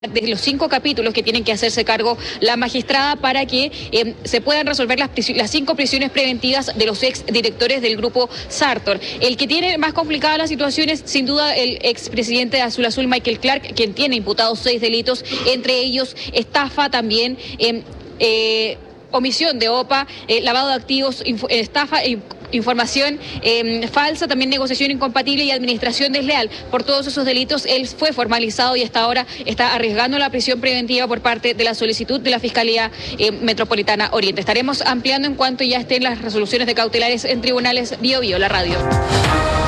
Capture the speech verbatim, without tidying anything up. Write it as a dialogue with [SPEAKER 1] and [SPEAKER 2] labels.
[SPEAKER 1] de los cinco capítulos que tienen que hacerse cargo la magistrada para que eh, se puedan resolver las, las cinco prisiones preventivas de los ex directores del grupo Sartor. El que tiene más complicada la situación es sin duda el expresidente de Azul Azul, Michael Clark, quien tiene imputados seis delitos, entre ellos estafa también, eh, eh, omisión de O P A, eh, lavado de activos, estafa e información eh, falsa, también negociación incompatible y administración desleal. Por todos esos delitos, él fue formalizado y hasta ahora está arriesgando la prisión preventiva por parte de la solicitud de la Fiscalía eh, Metropolitana Oriente. Estaremos ampliando en cuanto ya estén las resoluciones de cautelares en tribunales. Bio Bio, la radio.